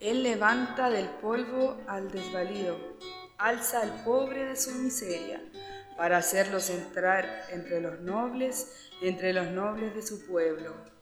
Él levanta del polvo al desvalido, alza al pobre de su miseria, para hacerlos entrar entre los nobles de su pueblo.